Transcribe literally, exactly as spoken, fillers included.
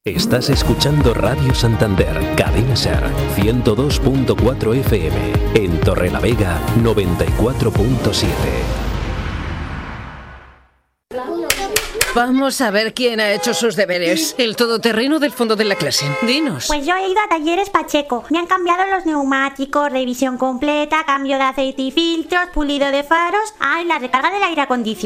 Estás escuchando Radio Santander, Cadena Ser, ciento dos punto cuatro F M, en Torrelavega, noventa y cuatro punto siete. Vamos a ver quién ha hecho sus deberes. El todoterreno del fondo de la clase. Dinos. Pues yo he ido a Talleres Pacheco. Me han cambiado los neumáticos, revisión completa, cambio de aceite y filtros, pulido de faros. Ah, y la recarga del aire acondicionado.